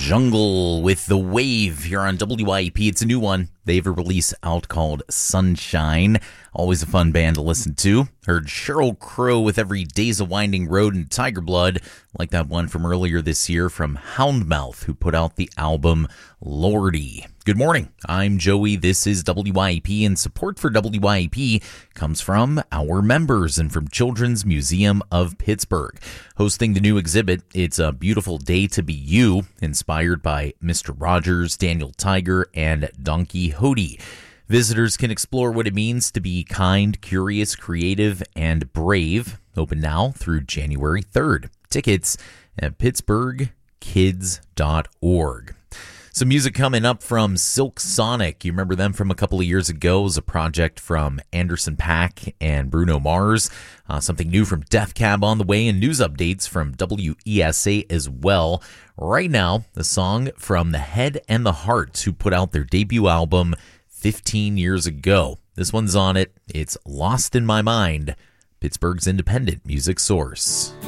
Jungle with The Wave here on WIP. It's a new one. They have a release out called Sunshine. Always a fun band to listen to. Heard Sheryl Crow with Every Day's a Winding Road and Tiger Blood, like that one from earlier this year from Houndmouth, who put out the album Lordy. Good morning. I'm Joey. This is WIP, and support for WIP comes from our members and from Children's Museum of Pittsburgh. Hosting the new exhibit, It's a Beautiful Day to Be You, inspired by Mr. Rogers, Daniel Tiger, and Donkey Hody. Visitors can explore what it means to be kind, curious, creative, and brave. Open now through January 3rd. Tickets at pittsburghkids.org. Some music coming up from Silk Sonic. You remember them from a couple of years ago. It was a project from Anderson .Paak and Bruno Mars. Something new from Death Cab on the way, and news updates from WESA as well. Right now, the song from The Head and the Hearts, who put out their debut album 15 years ago. This one's on it. It's Lost in My Mind, Pittsburgh's independent music source.